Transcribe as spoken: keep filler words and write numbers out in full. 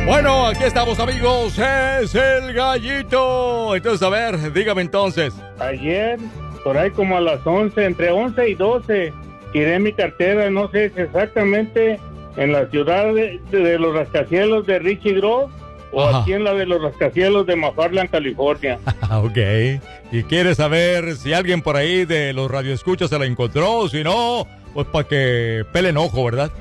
Bueno, aquí estamos, amigos. Es el Gallito. Entonces, a ver, dígame entonces. Ayer, por ahí como a las once, entre once y doce, tiré mi cartera, no sé si exactamente en la ciudad de, de, de los rascacielos de Richie Grove o Ajá. aquí en la de los rascacielos de McFarland, California. Ok. Y quieres saber si alguien por ahí de los radioescuchas se la encontró, si no, pues para que pelen ojo, ¿verdad?